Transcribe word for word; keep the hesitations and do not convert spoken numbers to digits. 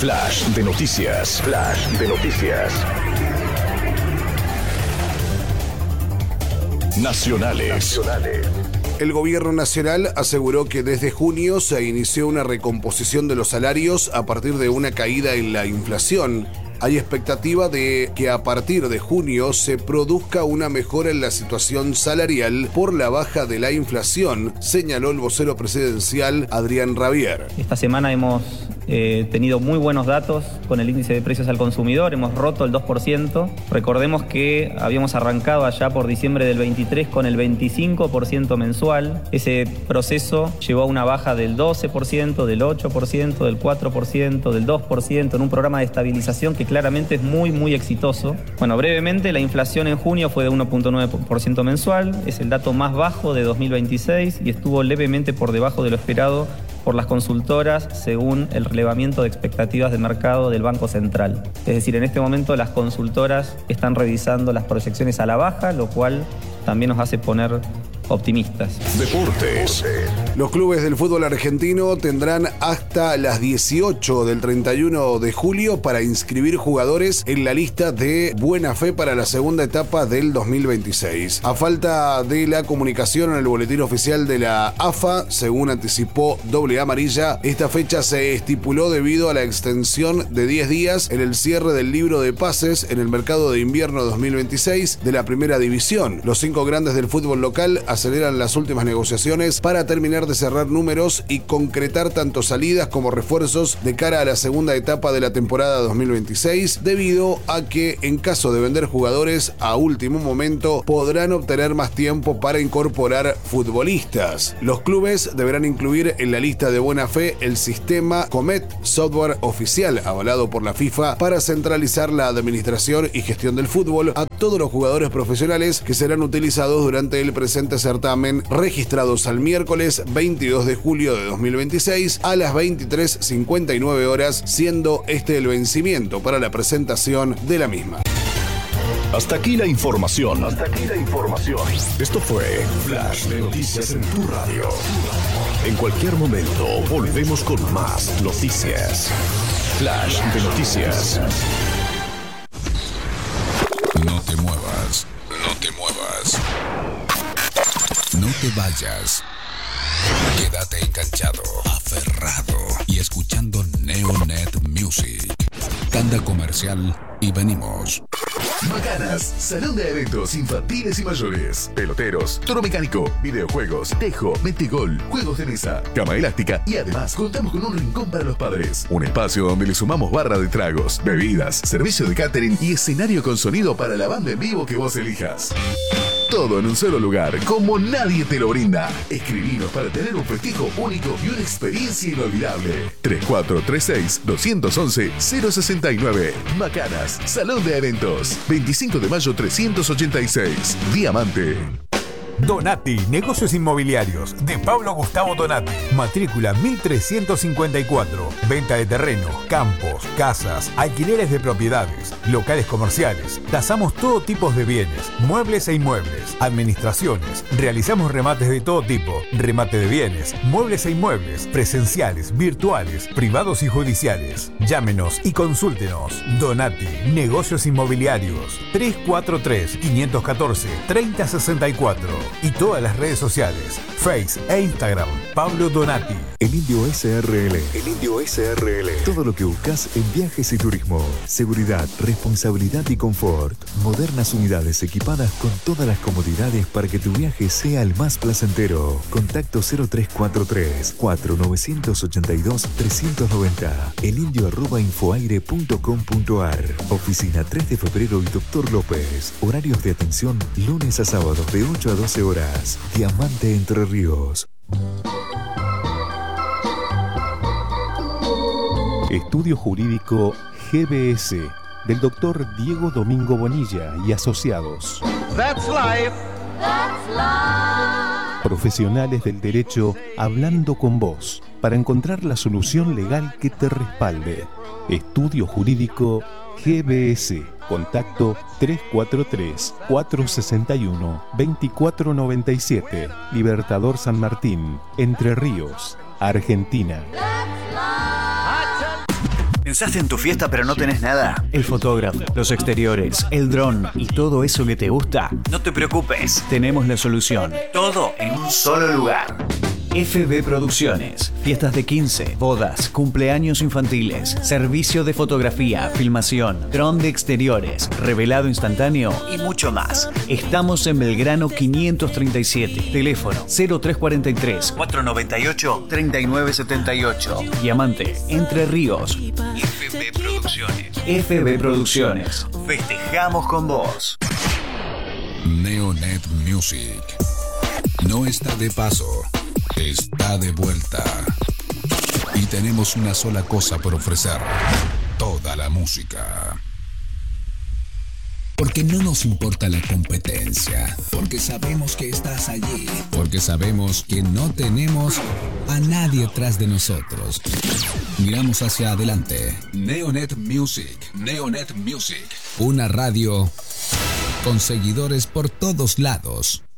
Flash de noticias. Flash de noticias. Nacionales. Nacionales. El gobierno nacional aseguró que desde junio se inició una recomposición de los salarios a partir de una caída en la inflación. Hay expectativa de que a partir de junio se produzca una mejora en la situación salarial por la baja de la inflación, señaló el vocero presidencial Adrián Rabier. Esta semana hemos eh, tenido muy buenos datos con el índice de precios al consumidor, hemos roto el dos por ciento. Recordemos que habíamos arrancado allá por diciembre del veintitrés con el veinticinco por ciento mensual. Ese proceso llevó a una baja del doce por ciento, del ocho por ciento, del cuatro por ciento, del dos por ciento en un programa de estabilización que claramente es muy, muy exitoso. Bueno, brevemente, la inflación en junio fue de uno punto nueve por ciento mensual, es el dato más bajo de dos mil veintiséis y estuvo levemente por debajo de lo esperado por las consultoras según el relevamiento de expectativas de mercado del Banco Central. Es decir, en este momento las consultoras están revisando las proyecciones a la baja, lo cual también nos hace poner optimistas. Deportes. Los clubes del fútbol argentino tendrán hasta las dieciocho del treinta y uno de julio para inscribir jugadores en la lista de buena fe para la segunda etapa del dos mil veintiséis. A falta de la comunicación en el boletín oficial de la A F A, según anticipó Doble Amarilla, esta fecha se estipuló debido a la extensión de diez días en el cierre del libro de pases en el mercado de invierno dos mil veintiséis de la primera división. Los cinco grandes del fútbol local aceleran las últimas negociaciones para terminar de cerrar números y concretar tanto salidas como refuerzos de cara a la segunda etapa de la temporada dos mil veintiséis, debido a que en caso de vender jugadores a último momento podrán obtener más tiempo para incorporar futbolistas. Los clubes deberán incluir en la lista de buena fe el sistema Comet, software oficial avalado por la FIFA para centralizar la administración y gestión del fútbol a todos los jugadores profesionales que serán utilizados durante el presente certamen, registrados al miércoles veintidós de julio de dos mil veintiséis a las veintitrés cincuenta y nueve horas, siendo este el vencimiento para la presentación de la misma. Hasta aquí la información. Hasta aquí la información. Esto fue Flash de Noticias en tu radio. En cualquier momento volvemos con más noticias. Flash de Noticias. No te muevas. No te muevas. No te vayas. Quédate enganchado, aferrado y escuchando Neonet Music. Tanda comercial y venimos. Macanas, salón de eventos infantiles y mayores, peloteros, toro mecánico, videojuegos, tejo, metegol, juegos de mesa, cama elástica y además contamos con un rincón para los padres. Un espacio donde le sumamos barra de tragos, bebidas, servicio de catering y escenario con sonido para la banda en vivo que vos elijas. Todo en un solo lugar, como nadie te lo brinda. Escribinos para tener un festejo único y una experiencia inolvidable. tres cuatro tres seis, dos once, cero sesenta y nueve. Macanas, Salón de Eventos. veinticinco de mayo trescientos ochenta y seis. Diamante. Donati, negocios inmobiliarios, de Pablo Gustavo Donati. Matrícula mil trescientos cincuenta y cuatro. Venta de terreno, campos, casas, alquileres de propiedades, locales comerciales. Tasamos todo tipo de bienes, muebles e inmuebles, administraciones. Realizamos remates de todo tipo, remate de bienes, muebles e inmuebles, presenciales, virtuales, privados y judiciales. Llámenos y consúltenos. Donati, negocios inmobiliarios. tres cuatro tres, cinco uno cuatro, tres cero seis cuatro. Y todas las redes sociales, Face e Instagram, Pablo Donati. El Indio S R L. El Indio S R L. Todo lo que buscas en viajes y turismo. Seguridad, responsabilidad y confort. Modernas unidades equipadas con todas las comodidades para que tu viaje sea el más placentero. Contacto cero tres cuatro tres, cuatro nueve ocho dos, tres nueve cero. elindio arroba infoaire punto com punto ar. Oficina tres de febrero y Doctor López. Horarios de atención lunes a sábados de ocho a doce horas. Diamante Entre Ríos. Estudio Jurídico G B S del doctor Diego Domingo Bonilla y asociados. That's life. That's life. Profesionales del derecho hablando con vos para encontrar la solución legal que te respalde. Estudio Jurídico G B S. Contacto tres cuatro tres, cuatro seis uno, dos cuatro nueve siete. Libertador San Martín, Entre Ríos, Argentina. En ¿Pensaste en tu fiesta pero no tenés nada? ¿El fotógrafo, los exteriores, el dron y todo eso que te gusta? No te preocupes, tenemos la solución. Todo en un solo lugar. F B Producciones. Fiestas de quince, bodas, cumpleaños infantiles, servicio de fotografía, filmación, dron de exteriores, revelado instantáneo y mucho más. Estamos en Belgrano quinientos treinta y siete. Teléfono cero tres cuatro tres, cuatro nueve ocho, tres nueve siete ocho. Diamante, Entre Ríos. F B Producciones. F B Producciones. Festejamos con vos. Neonet Music. No está de paso. Está de vuelta. Y tenemos una sola cosa por ofrecer. Toda la música. Porque no nos importa la competencia. Porque sabemos que estás allí. Porque sabemos que no tenemos a nadie atrás de nosotros. Miramos hacia adelante. Neonet Music. Neonet Music. Una radio con seguidores por todos lados.